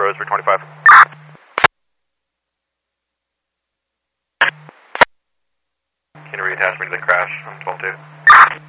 Roseburg 25. Can you reattach me to the crash on 12-2?